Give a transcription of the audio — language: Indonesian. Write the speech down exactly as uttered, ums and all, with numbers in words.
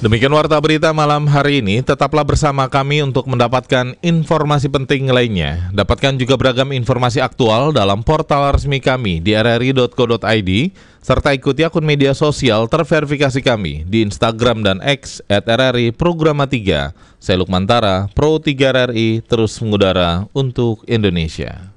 Demikian Warta Berita malam hari ini. Tetaplah bersama kami untuk mendapatkan informasi penting lainnya. Dapatkan juga beragam informasi aktual dalam portal resmi kami di r r i dot co dot i d, serta ikuti akun media sosial terverifikasi kami di Instagram dan X at r r i programa tiga. Saya Lukmantara, Pro tiga R R I, terus mengudara untuk Indonesia.